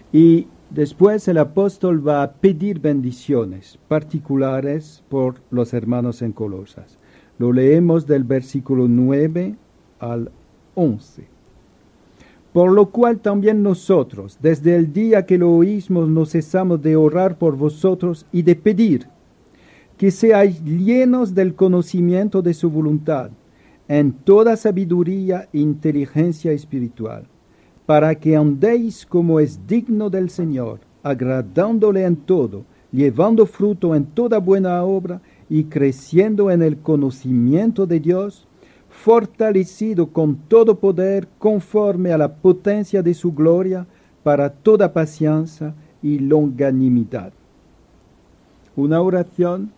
Y después el apóstol va a pedir bendiciones particulares por los hermanos en Colosas. Lo leemos del versículo 9 al 11. Por lo cual también nosotros, desde el día que lo oímos, no cesamos de orar por vosotros y de pedir que seáis llenos del conocimiento de su voluntad, en toda sabiduría e inteligencia espiritual, para que andéis como es digno del Señor, agradándole en todo, llevando fruto en toda buena obra y creciendo en el conocimiento de Dios, fortalecido con todo poder conforme a la potencia de su gloria, para toda paciencia y longanimidad. Una oración,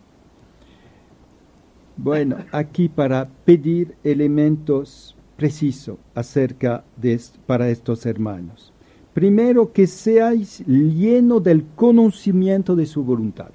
bueno, aquí para pedir elementos precisos para estos hermanos. Primero, que seáis llenos del conocimiento de su voluntad.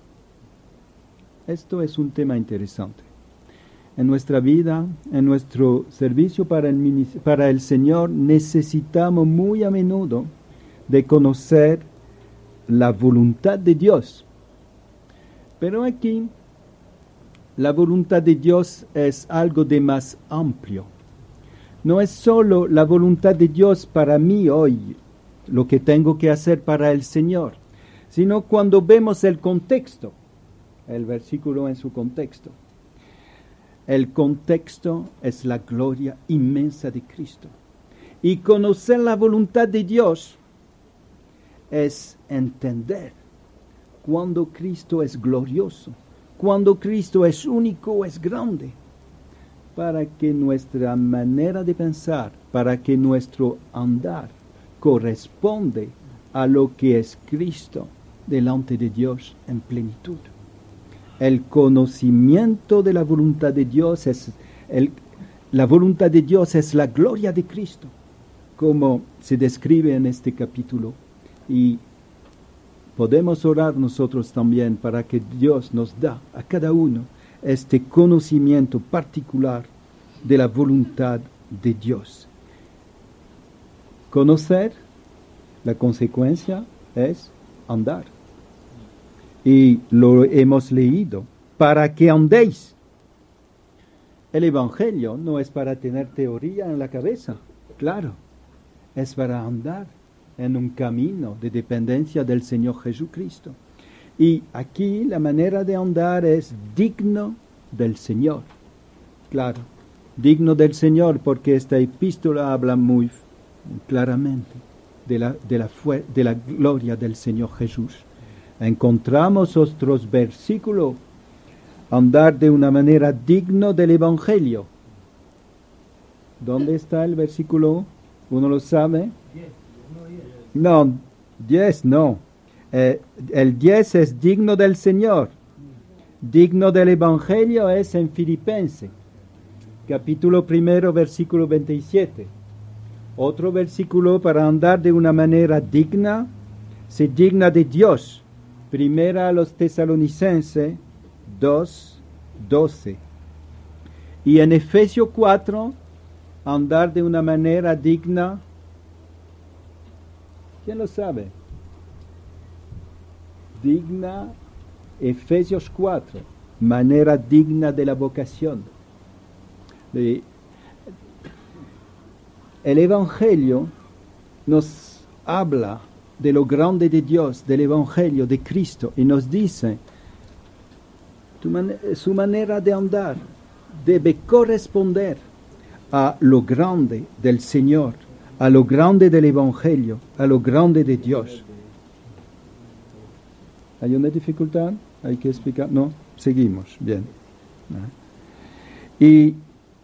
Esto es un tema interesante. En nuestra vida, en nuestro servicio para el Señor, necesitamos muy a menudo de conocer la voluntad de Dios. Pero aquí, la voluntad de Dios es algo de más amplio. No es solo la voluntad de Dios para mí hoy, lo que tengo que hacer para el Señor, sino cuando vemos el contexto, el versículo en su contexto. El contexto es la gloria inmensa de Cristo. Y conocer la voluntad de Dios es entender cuando Cristo es glorioso, cuando Cristo es único, es grande, para que nuestra manera de pensar, para que nuestro andar corresponde a lo que es Cristo delante de Dios en plenitud. El conocimiento de la voluntad de Dios la voluntad de Dios es la gloria de Cristo, como se describe en este capítulo. Y podemos orar nosotros también para que Dios nos da a cada uno este conocimiento particular de la voluntad de Dios. Conocer, la consecuencia es andar. Y lo hemos leído, para que andéis. El Evangelio no es para tener teoría en la cabeza, claro, es para andar en un camino de dependencia del Señor Jesucristo. Y aquí la manera de andar es digno del Señor, claro, digno del Señor, porque esta epístola habla muy claramente de la gloria del Señor Jesús. Encontramos otros versículos, andar de una manera digno del Evangelio. ¿Dónde está el versículo? ¿Uno lo sabe? 10. No, 10 no. El 10 es digno del Señor. Digno del Evangelio es en Filipenses, capítulo 1, versículo 27. Otro versículo para andar de una manera digna, se digna de Dios. Primera a los Tesalonicenses 2:12. Y en Efesios 4, andar de una manera digna. ¿Quién lo sabe? Digna, Efesios 4, manera digna de la vocación. El Evangelio nos habla de lo grande de Dios, del Evangelio, de Cristo, y nos dice, su manera de andar debe corresponder a lo grande del Señor, a lo grande del Evangelio, a lo grande de Dios. ¿Hay una dificultad? ¿Hay que explicar? No, seguimos, bien. Y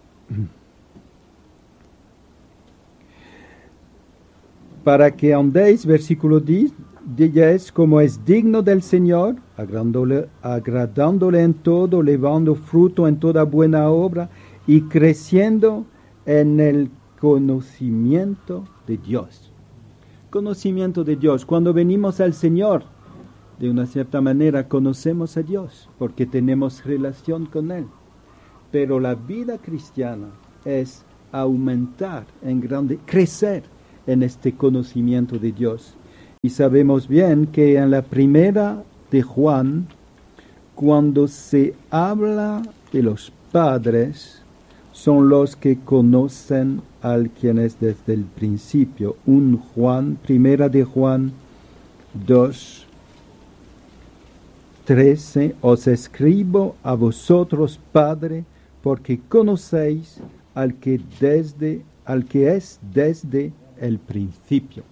para que andéis, versículo 10, como es digno del Señor, agradándole en todo, llevando fruto en toda buena obra y creciendo en el conocimiento de Dios. Conocimiento de Dios. Cuando venimos al Señor, de una cierta manera conocemos a Dios, porque tenemos relación con Él. Pero la vida cristiana es aumentar en grande, crecer en este conocimiento de Dios. Y sabemos bien que en la primera de Juan, cuando se habla de los padres, son los que conocen al quien es desde el principio. Primera de Juan 2, 13, os escribo a vosotros, Padre, porque conocéis al que es desde el principio.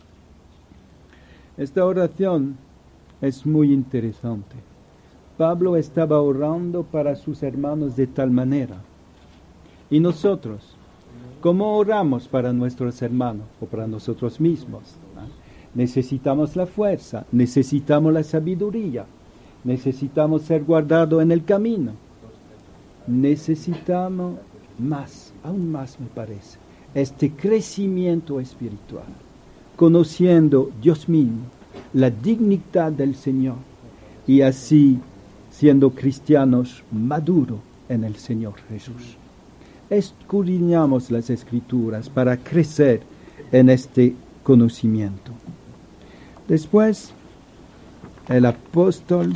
Esta oración es muy interesante. Pablo estaba orando para sus hermanos de tal manera. ¿Y nosotros? ¿Cómo oramos para nuestros hermanos o para nosotros mismos? Necesitamos la fuerza, necesitamos la sabiduría, necesitamos ser guardados en el camino. Necesitamos más, aún más me parece, este crecimiento espiritual, conociendo Dios mismo, la dignidad del Señor, y así siendo cristianos maduros en el Señor Jesús. Escudriñamos las Escrituras para crecer en este conocimiento. Después, el apóstol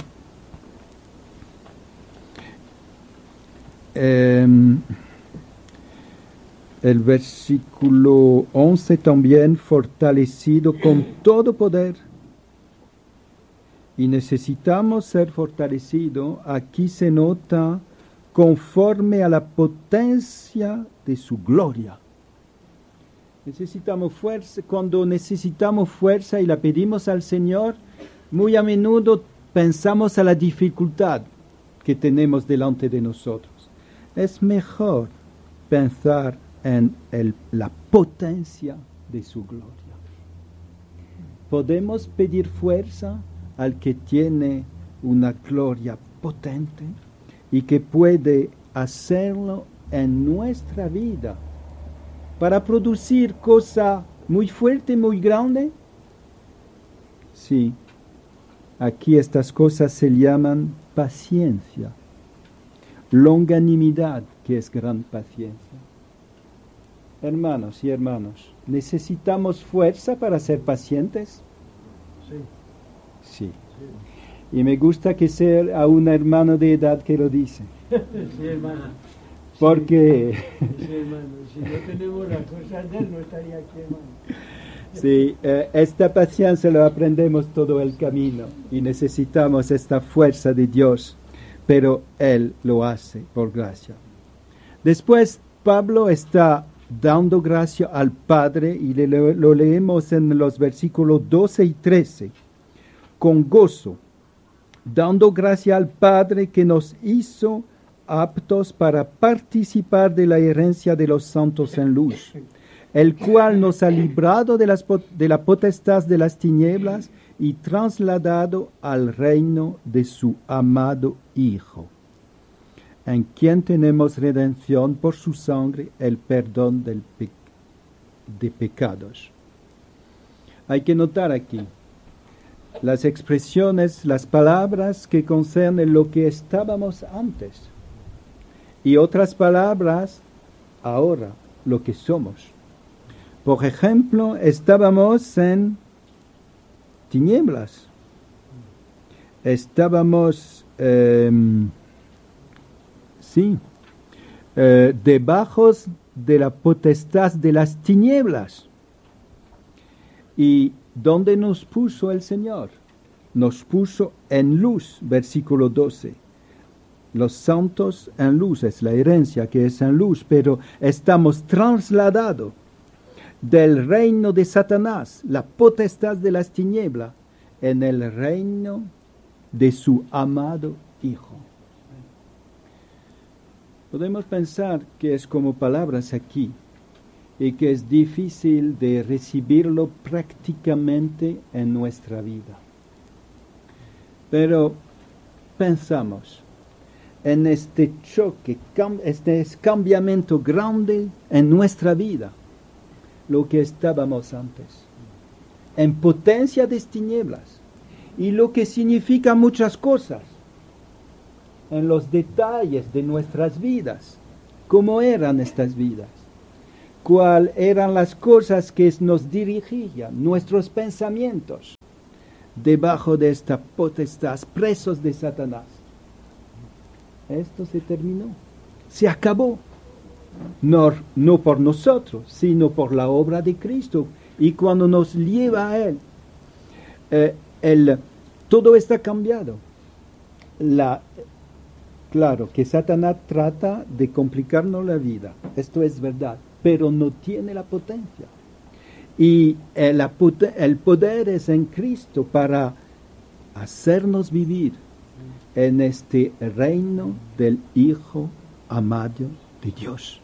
el versículo 11 también, fortalecido con todo poder. Y necesitamos ser fortalecidos. Aquí se nota conforme a la potencia de su gloria. Necesitamos fuerza. Cuando necesitamos fuerza y la pedimos al Señor, muy a menudo pensamos a la dificultad que tenemos delante de nosotros. Es mejor pensar en la potencia de su gloria. Podemos pedir fuerza al que tiene una gloria potente y que puede hacerlo en nuestra vida para producir cosa muy fuerte, muy grande. Sí, aquí estas cosas se llaman paciencia, longanimidad, que es gran paciencia. Hermanos y hermanas, ¿necesitamos fuerza para ser pacientes? Sí. Y me gusta que sea a un hermano de edad que lo dice. Sí, hermano. Porque... Sí, hermano. Si no tenemos las cosas de él, no estaría aquí, hermano. Sí, esta paciencia lo aprendemos todo el camino y necesitamos esta fuerza de Dios, pero Él lo hace por gracia. Después, Pablo está dando gracia al Padre y lo leemos en los versículos 12 y 13. Con gozo, dando gracia al Padre que nos hizo aptos para participar de la herencia de los santos en luz, el cual nos ha librado de la potestad de las tinieblas y trasladado al reino de su amado Hijo, en quien tenemos redención por su sangre, el perdón de pecados. Hay que notar aquí las expresiones, las palabras que concernen lo que estábamos antes y otras palabras ahora, lo que somos. Por ejemplo, estábamos en tinieblas, estábamos debajo de la potestad de las tinieblas. ¿Y dónde nos puso el Señor? Nos puso en luz, versículo 12. Los santos en luz, es la herencia que es en luz, pero estamos trasladados del reino de Satanás, la potestad de las tinieblas, en el reino de su amado Hijo. Podemos pensar que es como palabras aquí y que es difícil de recibirlo prácticamente en nuestra vida. Pero pensamos en este choque, este cambiamiento grande en nuestra vida, lo que estábamos antes, en potencia de tinieblas, y lo que significa muchas cosas, en los detalles de nuestras vidas, cómo eran estas vidas. cuáles eran las cosas que nos dirigían, nuestros pensamientos, debajo de esta potestad, presos de Satanás. Esto se terminó, se acabó, no por nosotros, sino por la obra de Cristo. Y cuando nos lleva a Él, todo está cambiado. Claro que Satanás trata de complicarnos la vida, esto es verdad, pero no tiene la potencia. Y el poder es en Cristo para hacernos vivir en este reino del Hijo amado de Dios.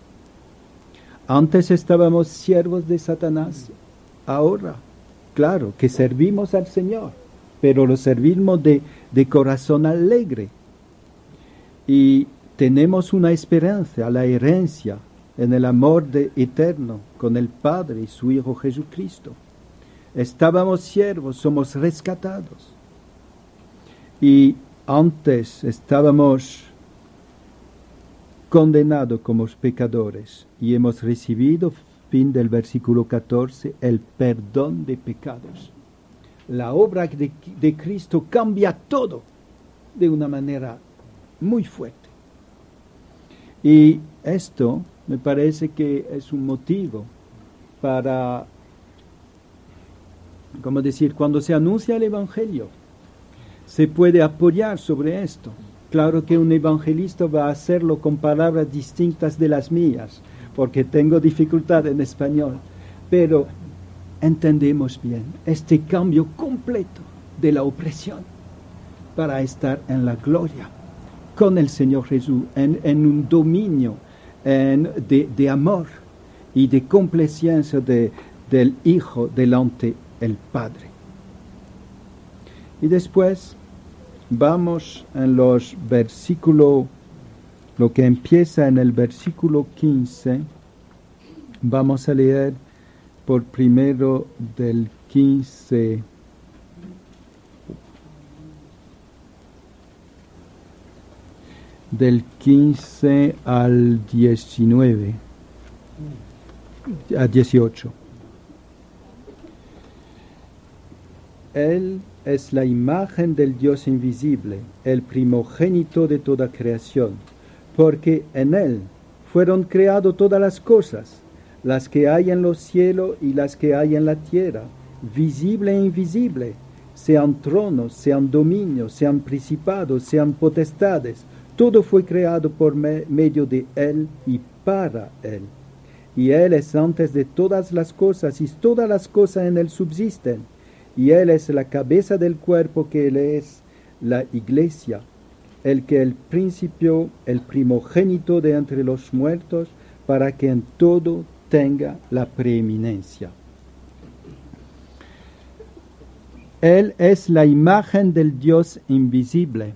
Antes estábamos siervos de Satanás, ahora, claro, que servimos al Señor, pero lo servimos de corazón alegre. Y tenemos una esperanza, la herencia, en el amor eterno con el Padre y su Hijo Jesucristo. Estábamos siervos, somos rescatados. Y antes estábamos condenados como pecadores y hemos recibido, fin del versículo 14, el perdón de pecados. La obra de Cristo cambia todo de una manera muy fuerte. Y esto me parece que es un motivo para, como decir, cuando se anuncia el Evangelio, se puede apoyar sobre esto. Claro que un evangelista va a hacerlo con palabras distintas de las mías, porque tengo dificultad en español, pero entendemos bien este cambio completo de la opresión para estar en la gloria con el Señor Jesús, en un dominio de amor y de complacencia del Hijo delante del Padre. Y después vamos en los versículos, lo que empieza en el versículo 15, vamos a leer por primero del 15. Del 15 al 19, a 18. Él es la imagen del Dios invisible, el primogénito de toda creación, porque en Él fueron creadas todas las cosas, las que hay en los cielos y las que hay en la tierra, visible e invisible, sean tronos, sean dominios, sean principados, sean potestades. Todo fue creado por medio de Él y para Él. Y Él es antes de todas las cosas, y todas las cosas en Él subsisten. Y Él es la cabeza del cuerpo, que Él es la iglesia, el que el principio, el primogénito de entre los muertos, para que en todo tenga la preeminencia. Él es la imagen del Dios invisible.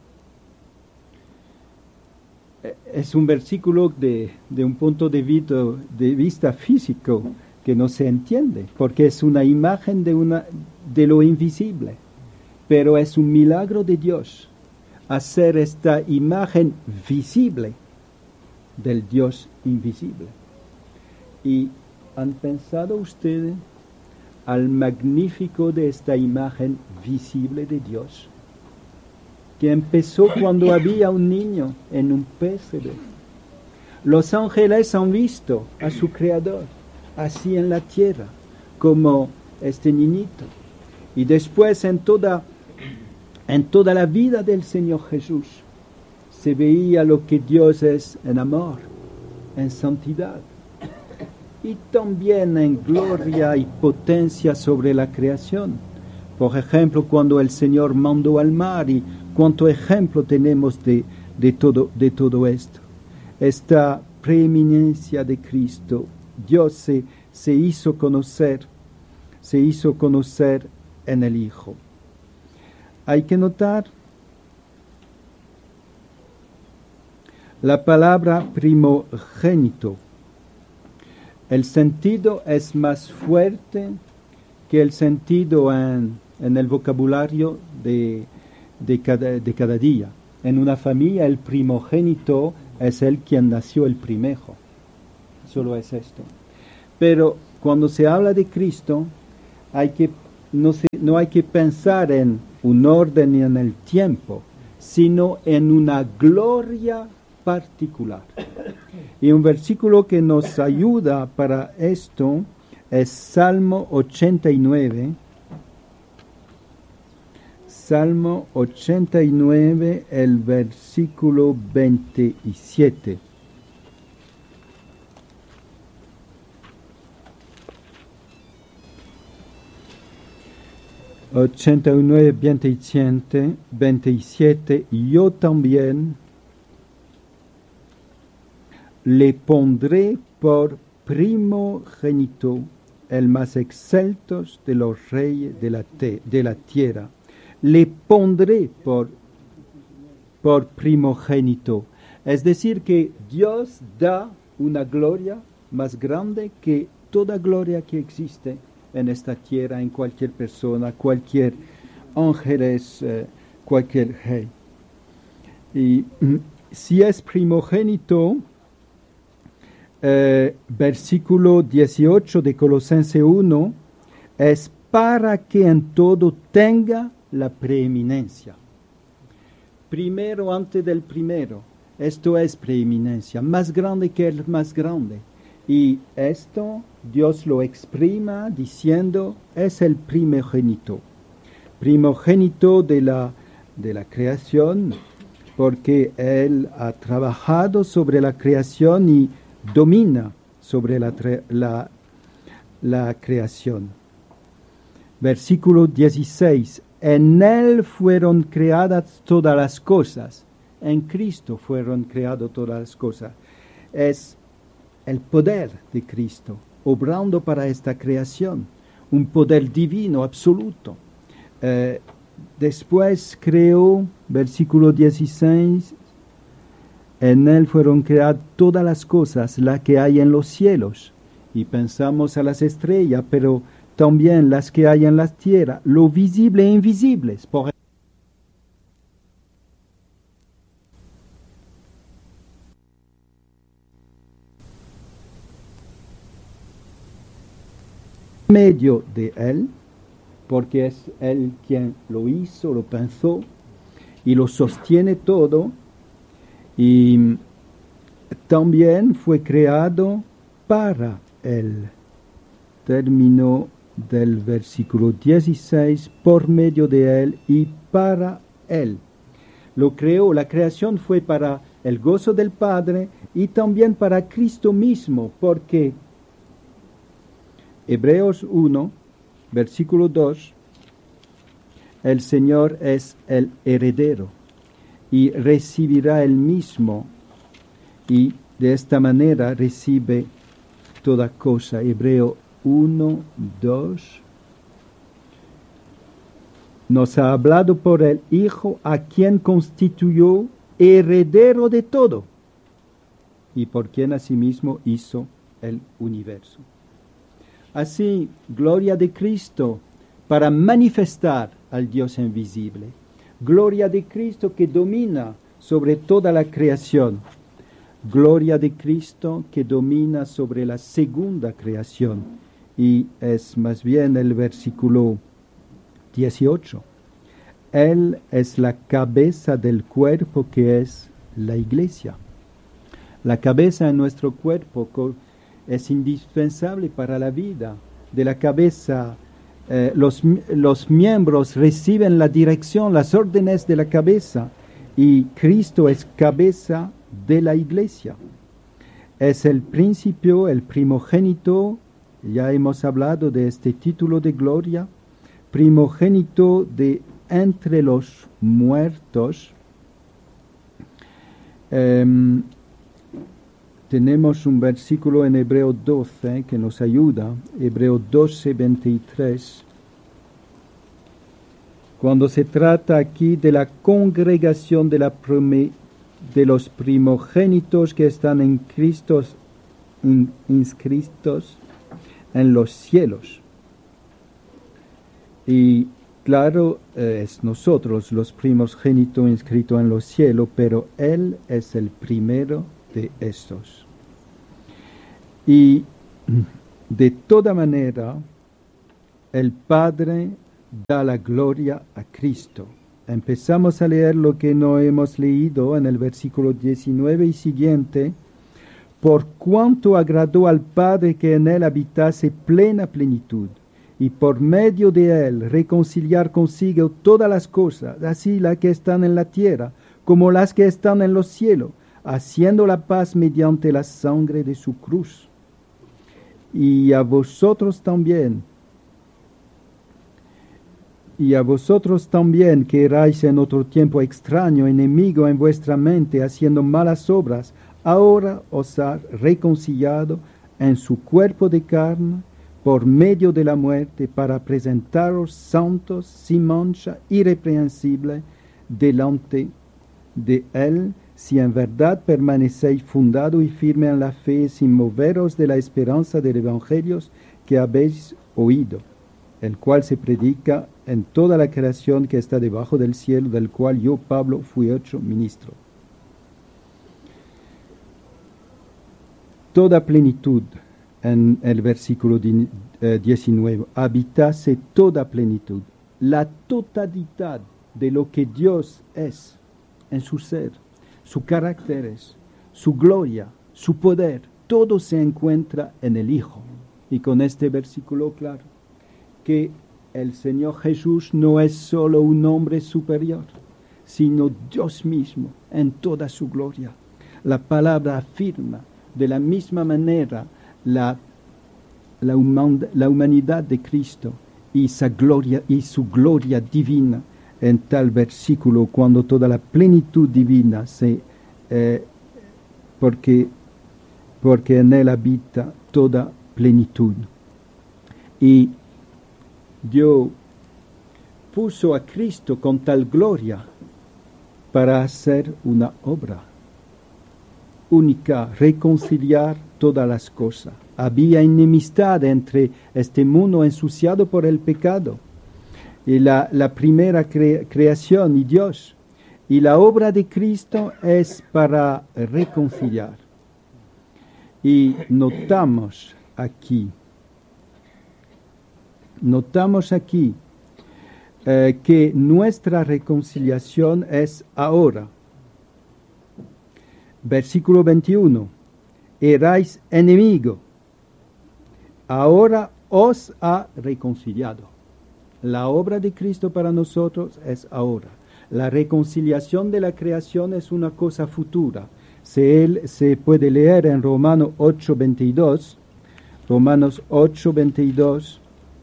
Es un versículo de un punto de vista físico que no se entiende, porque es una imagen de lo invisible, pero es un milagro de Dios hacer esta imagen visible del Dios invisible. ¿Y han pensado ustedes al magnífico de esta imagen visible de Dios, que empezó cuando había un niño en un pesebre? Los ángeles han visto a su Creador así en la tierra, como este niñito. Y después en toda la vida del Señor Jesús se veía lo que Dios es en amor, en santidad, y también en gloria y potencia sobre la creación. Por ejemplo, cuando el Señor mandó al mar, y cuánto ejemplo tenemos de todo esto. Esta preeminencia de Cristo, Dios se hizo conocer en el Hijo. Hay que notar la palabra primogénito. El sentido es más fuerte que el sentido en el vocabulario de cada día. En una familia el primogénito es el quien nació el primero. solo es esto. Pero cuando se habla de Cristo, no hay que pensar en un orden y en el tiempo, sino en una gloria particular. Y un versículo que nos ayuda para esto es Salmo 89. Salmo 89, el versículo 27. Yo también le pondré por primogénito, el más excelto de los reyes de la tierra. Le pondré por primogénito. Es decir, que Dios da una gloria más grande que toda gloria que existe en esta tierra, en cualquier persona, cualquier ángeles, cualquier rey. Y si es primogénito, versículo 18 de Colosenses 1, es para que en todo tenga la preeminencia. Primero antes del primero. Esto es preeminencia, más grande que el más grande. Y esto Dios lo exprima diciendo es el primogénito. Primogénito de la creación, porque Él ha trabajado sobre la creación y domina sobre la creación. Versículo 16. En Él fueron creadas todas las cosas. En Cristo fueron creadas todas las cosas. Es el poder de Cristo obrando para esta creación. Un poder divino absoluto. Después creó, versículo 16, en Él fueron creadas todas las cosas, las que hay en los cielos. Y pensamos a las estrellas, pero también las que hay en la tierra, lo visible e invisibles. Por medio de Él, porque es Él quien lo hizo, lo pensó y lo sostiene todo. Y también fue creado para Él. Término del versículo 16, por medio de Él y para Él. Lo creó, la creación fue para el gozo del Padre y también para Cristo mismo, porque Hebreos 1, versículo 2, el Señor es el heredero y recibirá el mismo, y de esta manera recibe toda cosa. Hebreo 1, 2. Nos ha hablado por el Hijo, a quien constituyó heredero de todo, y por quien asimismo hizo el universo. Así, gloria de Cristo para manifestar al Dios invisible. Gloria de Cristo que domina sobre toda la creación. Gloria de Cristo que domina sobre la segunda creación. Y es más bien el versículo 18. Él es la cabeza del cuerpo que es la iglesia. La cabeza en nuestro cuerpo es indispensable para la vida. De la cabeza, los miembros reciben la dirección, las órdenes de la cabeza, y Cristo es cabeza de la iglesia. Es el principio, el primogénito, ya hemos hablado de este título de gloria, primogénito de entre los muertos. Tenemos un versículo en Hebreo 12 que nos ayuda, Hebreo 12, 23, cuando se trata aquí de la congregación de los primogénitos que están en Cristo, inscritos en los cielos. Y claro, es nosotros los primogénitos inscritos en los cielos, pero Él es el primero de estos. Y de toda manera, el Padre da la gloria a Cristo. Empezamos a leer lo que no hemos leído en el versículo 19 y siguiente. Por cuanto agradó al Padre que en él habitase plena plenitud, y por medio de él reconciliar consigo todas las cosas, así las que están en la tierra, como las que están en los cielos, haciendo la paz mediante la sangre de su cruz. Y a vosotros también, que erais en otro tiempo extraño, enemigo en vuestra mente, haciendo malas obras, ahora os ha reconciliado en su cuerpo de carne por medio de la muerte, para presentaros santos, sin mancha, irreprensibles, delante de él, si en verdad permanecéis fundado y firme en la fe, sin moveros de la esperanza del Evangelio que habéis oído, el cual se predica en toda la creación que está debajo del cielo, del cual yo, Pablo, fui hecho ministro. Toda plenitud, en el versículo 19, habitase toda plenitud, la totalidad de lo que Dios es en su ser, sus caracteres, su gloria, su poder, todo se encuentra en el Hijo. Y con este versículo claro, que el Señor Jesús no es solo un hombre superior, sino Dios mismo en toda su gloria. La palabra afirma de la misma manera la humanidad de Cristo y su gloria divina en tal versículo, cuando toda la plenitud divina porque en él habita toda plenitud. Y Dios puso a Cristo con tal gloria para hacer una obra única, reconciliar todas las cosas. Había enemistad entre este mundo ensuciado por el pecado y la primera creación y Dios. Y la obra de Cristo es para reconciliar. Y notamos aquí que nuestra reconciliación es ahora. Versículo 21. Erais enemigo, ahora os ha reconciliado. La obra de Cristo para nosotros es ahora. La reconciliación de la creación es una cosa futura. Se puede leer en Romanos 8:22. Romanos 8:22.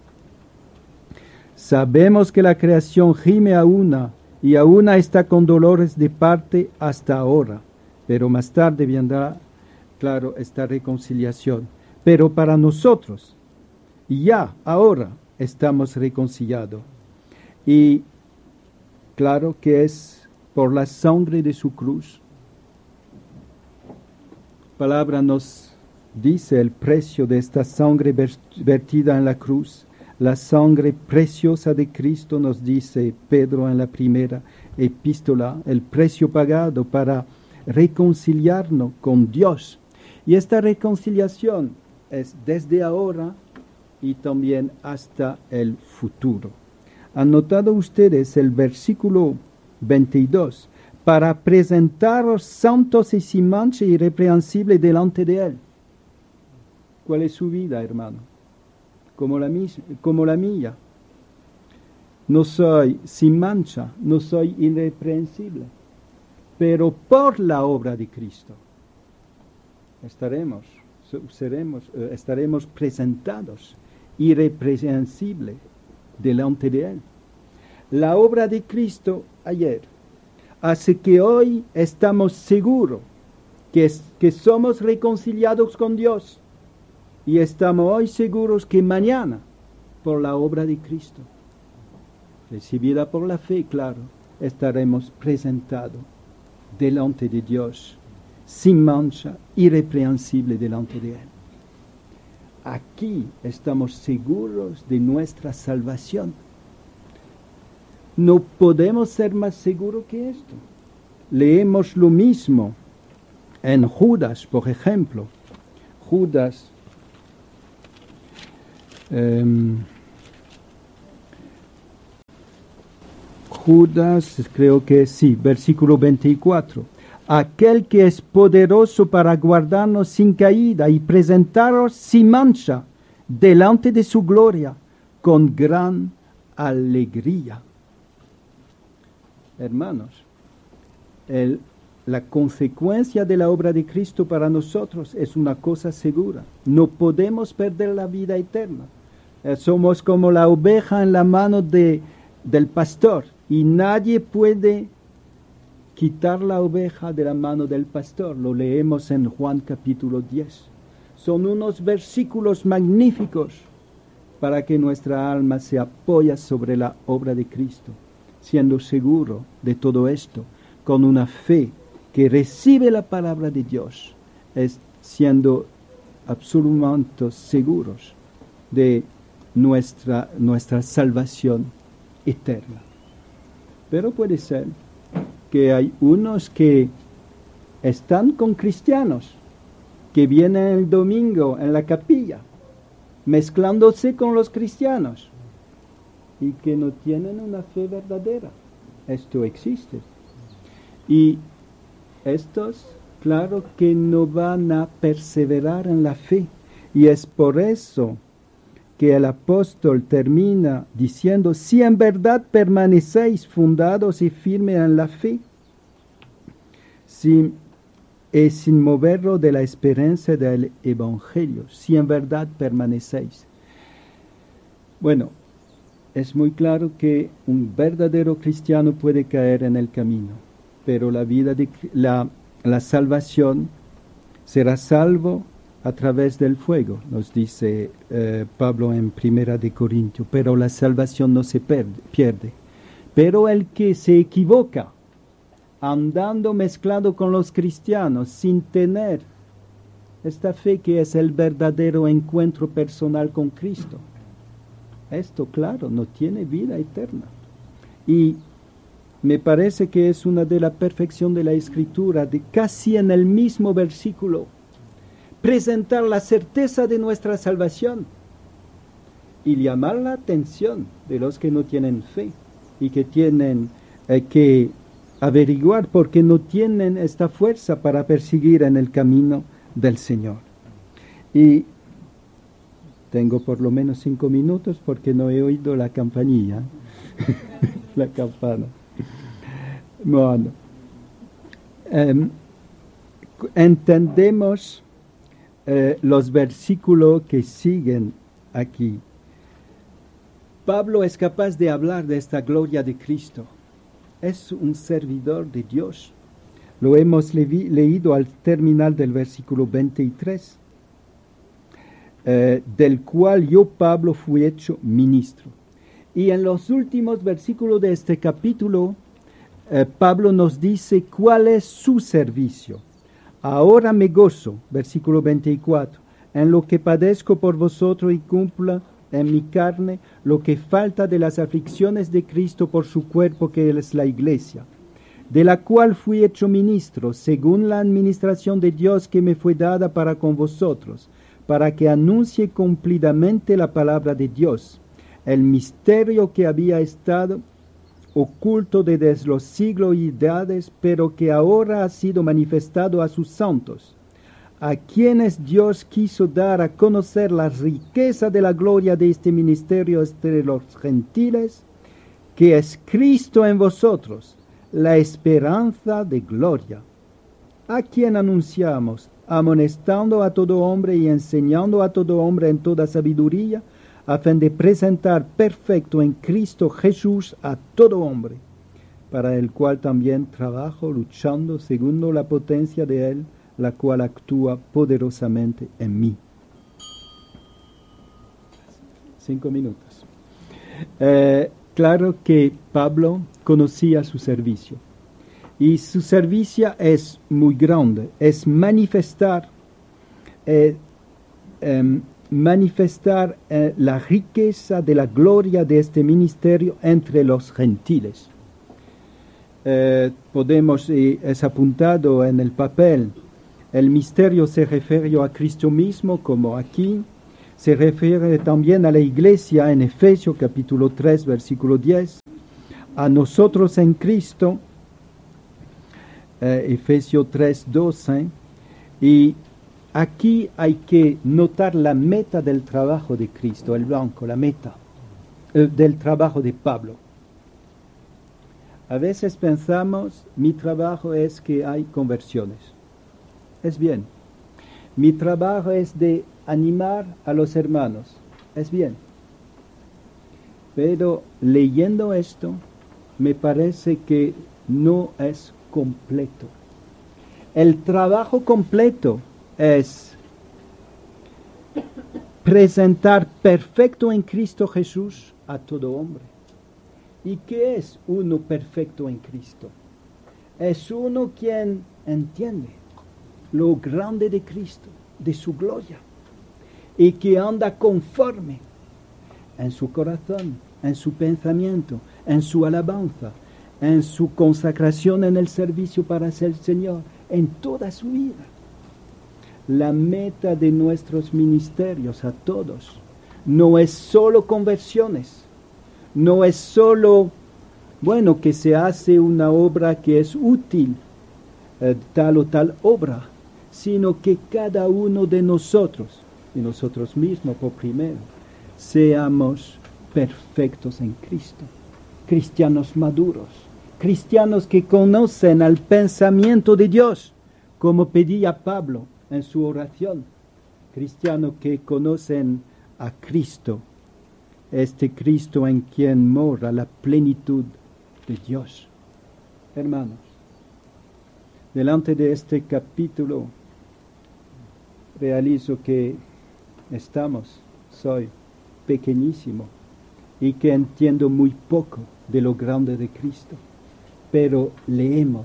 Sabemos que la creación gime a una, y a una está con dolores de parte hasta ahora, pero más tarde vendrá, claro, esta reconciliación. Pero para nosotros, ya ahora estamos reconciliados. Y claro que es por la sangre de su cruz. La palabra nos dice el precio de esta sangre vertida en la cruz. La sangre preciosa de Cristo, nos dice Pedro en la primera epístola, el precio pagado para reconciliarnos con Dios. Y esta reconciliación es desde ahora y también hasta el futuro. ¿Han notado ustedes el versículo 22? Para presentaros santos y sin mancha y irreprensibles delante de Él. ¿Cuál es su vida, hermano? Como la mía. No soy sin mancha, no soy irreprensible, pero por la obra de Cristo estaremos presentados irreprensibles delante de Él. La obra de Cristo ayer hace que hoy estamos seguros que somos reconciliados con Dios. Y estamos hoy seguros que mañana, por la obra de Cristo, recibida por la fe, claro, estaremos presentados delante de Dios, sin mancha, irreprensible delante de Él. Aquí estamos seguros de nuestra salvación. No podemos ser más seguros que esto. Leemos lo mismo en Judas, por ejemplo. Judas. Judas, creo que sí, versículo 24. Aquel que es poderoso para guardarnos sin caída y presentaros sin mancha delante de su gloria con gran alegría. Hermanos, la consecuencia de la obra de Cristo para nosotros es una cosa segura. No podemos perder la vida eterna. Somos como la oveja en la mano del pastor y nadie puede quitar la oveja de la mano del pastor. Lo leemos en Juan capítulo 10. Son unos versículos magníficos para que nuestra alma se apoye sobre la obra de Cristo, siendo seguro de todo esto, con una fe que recibe la palabra de Dios, siendo absolutamente seguros de nuestra salvación eterna. Pero puede ser que hay unos que están con cristianos, que vienen el domingo en la capilla, mezclándose con los cristianos, y que no tienen una fe verdadera. Esto existe. Y estos, claro que no van a perseverar en la fe. Y es por eso que el apóstol termina diciendo, si en verdad permanecéis fundados y firmes en la fe, sin moverlo de la esperanza del evangelio, si en verdad permanecéis. Bueno, es muy claro que un verdadero cristiano puede caer en el camino, pero la salvación será salvo a través del fuego, nos dice Pablo en 1 de Corintios, pero la salvación no se pierde. Pero el que se equivoca, andando mezclado con los cristianos, sin tener esta fe que es el verdadero encuentro personal con Cristo, esto, claro, no tiene vida eterna. Y me parece que es una de la perfección de la Escritura, de casi en el mismo versículo, presentar la certeza de nuestra salvación y llamar la atención de los que no tienen fe y que tienen que averiguar por qué no tienen esta fuerza para perseguir en el camino del Señor. Y tengo por lo menos 5 minutos porque no he oído la campanilla, la campana. Bueno, entendemos los versículos que siguen aquí. Pablo es capaz de hablar de esta gloria de Cristo. Es un servidor de Dios. Lo hemos leído al terminar del versículo 23, del cual yo, Pablo, fui hecho ministro. Y en los últimos versículos de este capítulo, Pablo nos dice cuál es su servicio. Ahora me gozo, versículo 24, en lo que padezco por vosotros y cumpla en mi carne lo que falta de las aflicciones de Cristo por su cuerpo, que es la iglesia, de la cual fui hecho ministro, según la administración de Dios que me fue dada para con vosotros, para que anuncie cumplidamente la palabra de Dios, el misterio que había estado oculto desde los siglos y edades, pero que ahora ha sido manifestado a sus santos, a quienes Dios quiso dar a conocer la riqueza de la gloria de este ministerio entre los gentiles, que es Cristo en vosotros, la esperanza de gloria, a quien anunciamos, amonestando a todo hombre y enseñando a todo hombre en toda sabiduría, a fin de presentar perfecto en Cristo Jesús a todo hombre, para el cual también trabajo luchando según la potencia de Él, la cual actúa poderosamente en mí. 5 minutos. Claro que Pablo conocía su servicio, y su servicio es muy grande, es manifestar la riqueza de la gloria de este ministerio entre los gentiles. Es apuntado en el papel, El misterio se refiere a Cristo mismo, como aquí. Se refiere también a la iglesia en Efesios capítulo 3, versículo 10. A nosotros en Cristo, Efesios 3, 12. Y aquí hay que notar la meta del trabajo de Cristo, el blanco, la meta del trabajo de Pablo. A veces pensamos, mi trabajo es que hay conversiones. Es bien. Mi trabajo es de animar a los hermanos. Es bien. Pero leyendo esto, me parece que no es completo. El trabajo completo es presentar perfecto en Cristo Jesús a todo hombre. ¿Y qué es uno perfecto en Cristo? Es uno quien entiende lo grande de Cristo, de su gloria, y que anda conforme en su corazón, en su pensamiento, en su alabanza, en su consagración en el servicio para el Señor, en toda su vida. La meta de nuestros ministerios a todos no es solo conversiones, no es solo, que se hace una obra que es útil, tal o tal obra, sino que cada uno de nosotros, y nosotros mismos por primero, seamos perfectos en Cristo, cristianos maduros, cristianos que conocen al pensamiento de Dios, como pedía Pablo en su oración, cristianos que conocen a Cristo, este Cristo en quien mora la plenitud de Dios. Hermanos, delante de este capítulo realizo que soy pequeñísimo y que entiendo muy poco de lo grande de Cristo, pero leemos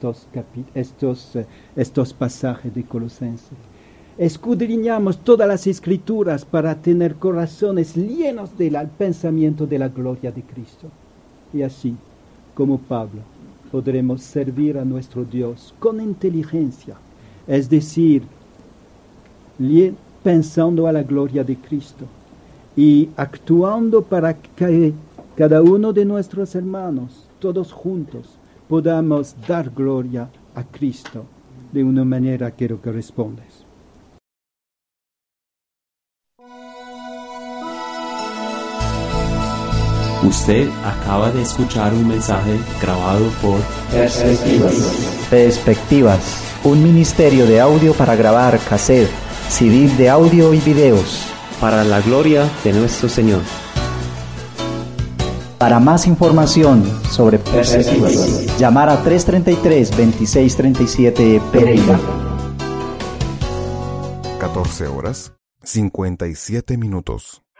estos pasajes de Colosenses. Escudriñamos todas las escrituras para tener corazones llenos del pensamiento de la gloria de Cristo. Y así, como Pablo, podremos servir a nuestro Dios con inteligencia, es decir, pensando a la gloria de Cristo y actuando para que cada uno de nuestros hermanos, todos juntos, podamos dar gloria a Cristo de una manera que lo corresponde. Usted acaba de escuchar un mensaje grabado por Perspectivas, un ministerio de audio para grabar cassette, CD de audio y videos. Para la gloria de nuestro Señor. Para más información sobre Perspectivas, llamar a 333-2637 Pereira. 14 horas, 57 minutos.